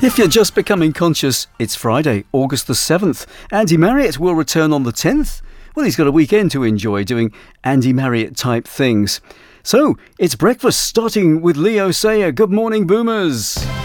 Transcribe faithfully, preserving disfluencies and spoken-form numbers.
If you're just becoming conscious, it's Friday, August the seventh. Andy Marriott will return on the tenth. Well, he's got a weekend to enjoy doing Andy Marriott type things. So, it's breakfast starting with Leo Sayer. Good morning, Boomers.